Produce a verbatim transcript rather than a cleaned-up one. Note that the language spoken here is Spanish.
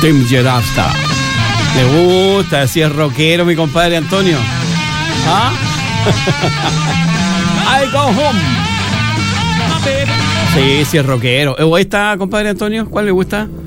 Danger After. Me gusta, si es rockero mi compadre Antonio. ¿Ah? I go home. Sí, sí es rockero. ¿O ahí está, compadre Antonio? ¿Cuál le gusta?